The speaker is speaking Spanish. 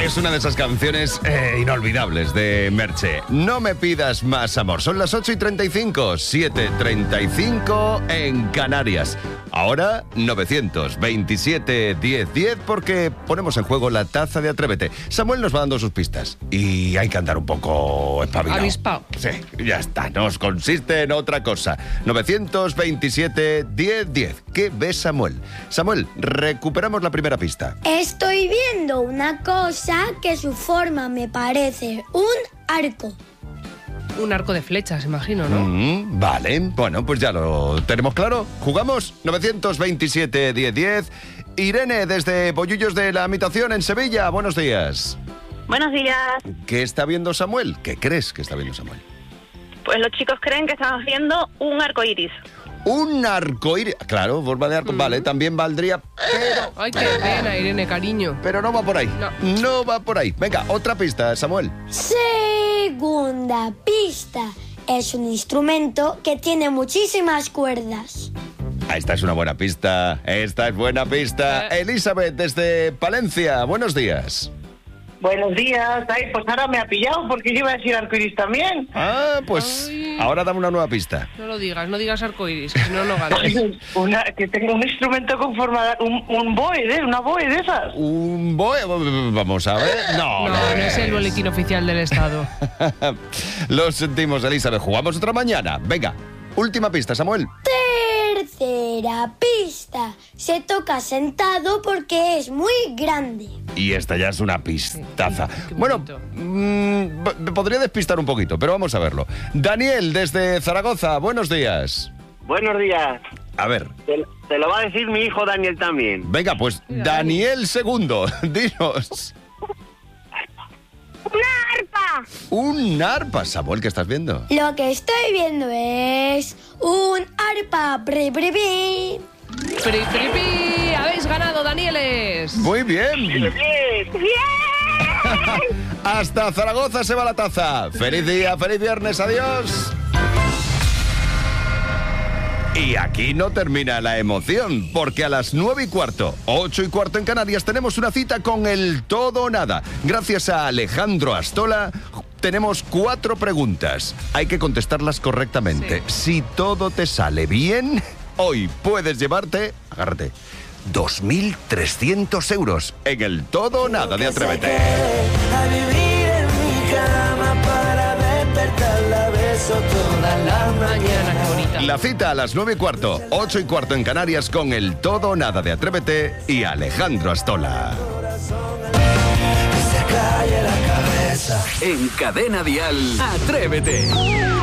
Es una de esas canciones inolvidables de Merche. No me pidas más amor. Son las 8:35, 7:35 en Canarias. Ahora 927 1010 porque ponemos en juego la taza de Atrévete. Samuel nos va dando sus pistas y hay que andar un poco espabilado. Avispado. Sí, ya está. Nos consiste en otra cosa. 927 1010. ¿Qué ves, Samuel? Samuel, recuperamos la primera pista. Estoy viendo una cosa que su forma me parece un arco. Un arco de flechas, imagino, ¿no? Vale, bueno, pues ya lo tenemos claro. ¿Jugamos? 927 1010. Irene, desde Bollullos de la Habitación en Sevilla. Buenos días. Buenos días. ¿Qué está viendo Samuel? ¿Qué crees que está viendo Samuel? Pues los chicos creen que estamos viendo un arco iris. Un arcoíris. Claro, forma de arco. Vale, también valdría, pero... Ay, qué pena, Irene, cariño. Pero no va por ahí. No va por ahí. Venga, otra pista, Samuel. Segunda pista. Es un instrumento que tiene muchísimas cuerdas. Esta es una buena pista. Esta es buena pista. Elizabeth, desde Palencia. Buenos días. Buenos días. Ay, pues ahora me ha pillado porque yo iba a decir arcoiris también. Ah, pues ahora dame una nueva pista. No lo digas, no digas arcoiris, que si no, no ganas. Que tengo un instrumento con forma de... Un boe, una boe de esas. ¿Un boe? Vamos a ver. No es el boletín oficial del Estado. Lo sentimos, Elizabeth. Jugamos otra mañana. Venga, última pista, Samuel. Tercera pista. Se toca sentado porque es muy grande. Y esta ya es una pistaza. Bueno, podría despistar un poquito, pero vamos a verlo. Daniel, desde Zaragoza, buenos días. Buenos días. A ver. Te lo va a decir mi hijo Daniel también. Venga, pues Daniel segundo, dinos. ¡Una arpa! Un arpa, Samuel, ¿qué estás viendo? Lo que estoy viendo es un arpa. ¡Pri, pri, pri! ¡Pri, pri, pri! ¡Habéis ganado, Danieles! Muy bien. ¡Bien! Hasta Zaragoza se va la taza. Feliz día, feliz viernes, adiós. Y aquí no termina la emoción, porque a las 9:15, 8:15 en Canarias, tenemos una cita con el todo o nada. Gracias a Alejandro Astola, tenemos 4 preguntas. Hay que contestarlas correctamente. Si todo te sale bien, hoy puedes llevarte, agárrate, 2.300 euros en el todo o nada de Atrévete. A vivir en mi cama para despertarla, beso toda la mañana. Qué bonita. La cita a las 9:15, 8:15 en Canarias con el todo o nada de Atrévete y Alejandro Astola. Que se calle la cabeza. En Cadena Dial, Atrévete.